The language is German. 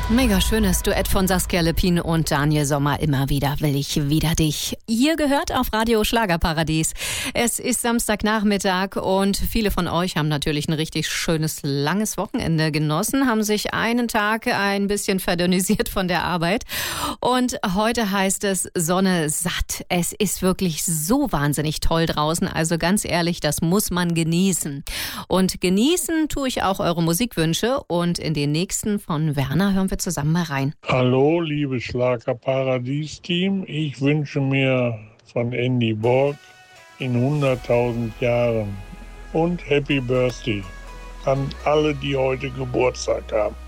Mega schönes Duett von Saskia Lippin und Daniel Sommer. Immer wieder will ich wieder dich. Ihr gehört auf Radio Schlagerparadies. Es ist Samstagnachmittag und viele von euch haben natürlich ein richtig schönes, langes Wochenende genossen, haben sich einen Tag ein bisschen verdünnisiert von der Arbeit. Und heute heißt es Sonne satt. Es ist wirklich so wahnsinnig toll draußen. Also ganz ehrlich, das muss man genießen. Und genießen tue ich auch eure Musikwünsche. Und in den nächsten von Werner hören wir zusammen mal rein. Hallo, liebes Schlagerparadies-Team. Ich wünsche mir von Andy Borg in 100.000 Jahren und Happy Birthday an alle, die heute Geburtstag haben.